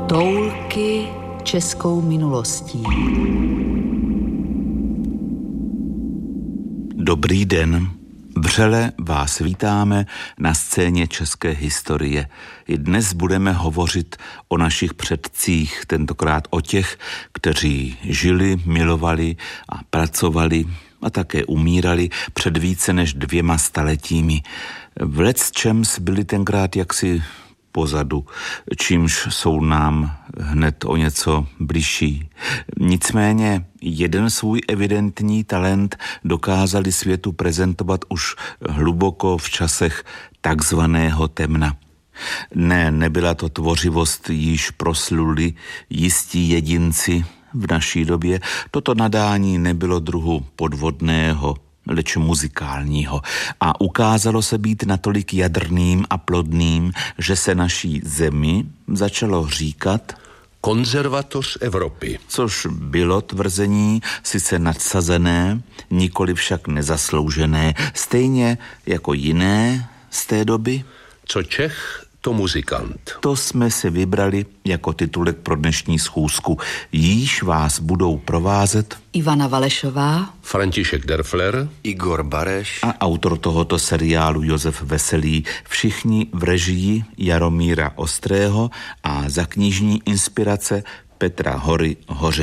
Toulky českou minulostí. Dobrý den. Vřele vás vítáme na scéně české historie. I dnes budeme hovořit o našich předcích, tentokrát o těch, kteří žili, milovali a pracovali a také umírali před více než 2 staletími. V lecčems byli tenkrát jaksi pozadu, čímž jsou nám hned o něco bližší. Nicméně jeden svůj evidentní talent dokázali světu prezentovat už hluboko v časech takzvaného temna. Ne, nebyla to tvořivost, již prosluli jistí jedinci v naší době. Toto nadání nebylo druhu podvodného, leč muzikálního a ukázalo se být natolik jadrným a plodným, že se naší zemi začalo říkat konzervatoř Evropy. Což bylo tvrzení sice nadsazené, nikoli však nezasloužené, stejně jako jiné z té doby. Co Čech, to muzikant. To jsme si vybrali jako titulek pro dnešní schůzku. Jíž vás budou provázet Ivana Valešová, František Derfler, Igor Bareš a autor tohoto seriálu Josef Veselý. Všichni v režii Jaromíra Ostrého a za knižní inspirace Petra Hory Hoře.